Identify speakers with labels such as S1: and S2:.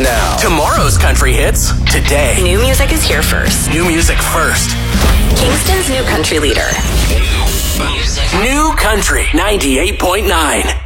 S1: now. Tomorrow's country hits today.
S2: New music is here first.
S1: New music first.
S2: Kingston's new country leader.
S1: New Country 98.9.